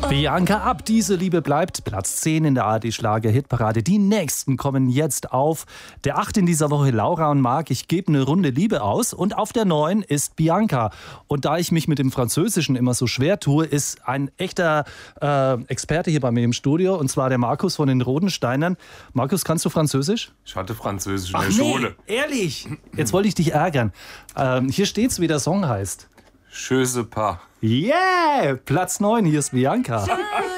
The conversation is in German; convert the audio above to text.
Bianca Ab, diese Liebe bleibt. Platz 10 in der ARD-Schlager-Hitparade. Die nächsten kommen jetzt auf. Der 8 in dieser Woche, Laura und Marc, ich gebe eine Runde Liebe aus. Und auf der 9 ist Bianca. Und da ich mich mit dem Französischen immer so schwer tue, ist ein echter Experte hier bei mir im Studio. Und zwar der Markus von den Rodensteinern. Markus, kannst du Französisch? Ich hatte Französisch in der Schule. Ehrlich? Jetzt wollte ich dich ärgern. Hier steht's, wie der Song heißt. Je sais pas. Yeah! Platz 9, hier ist Bianca.